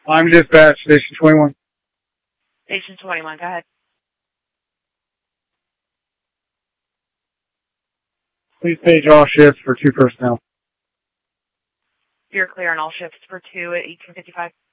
I'm dispatch, Station 21. Station 21, go ahead. Please page all shifts for 2 personnel. You're clear on all shifts for 2 at 1855.